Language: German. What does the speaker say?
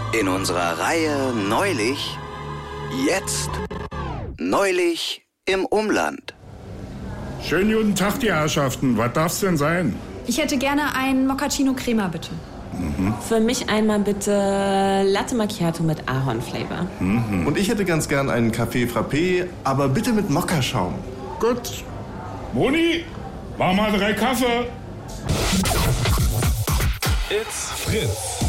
In unserer Reihe Neulich, jetzt, neulich im Umland. Schönen guten Tag, die Herrschaften. Was darf's denn sein? Ich hätte gerne einen Moccacino Crema, bitte. Für mich einmal bitte Latte Macchiato mit Ahornflavor. Und ich hätte ganz gern einen Café Frappé, aber bitte mit Mokkaschaum. Gut. Moni, mach mal 3 Kaffee. It's Fritz.